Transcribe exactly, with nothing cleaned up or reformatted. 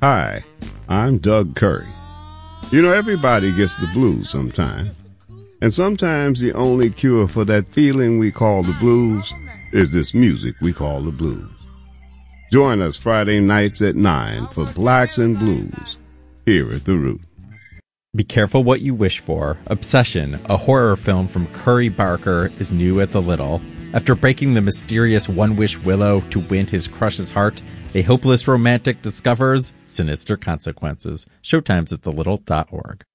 Hi, I'm Doug Curry. You know, everybody gets the blues sometime. And sometimes the only cure for that feeling we call the blues is this music we call the blues. Join us Friday nights at nine for Blacks and Blues here at The Root. Be careful what you wish for. Obsession, a horror film from Curry Barker, is new at the Little. After breaking the mysterious One-Wish Willow to win his crush's heart, a hopeless romantic discovers sinister consequences. Showtime's at the little dot org.